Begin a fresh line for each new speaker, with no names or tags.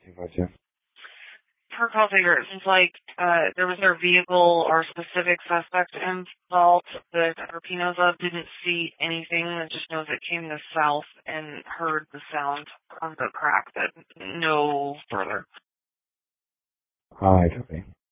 Gotcha.
Per call figure, it seems like there was their vehicle or specific suspect involved that RP knows of. Didn't see anything. It just knows it came to south and heard the sound of the crack, but no further.
All right, okay.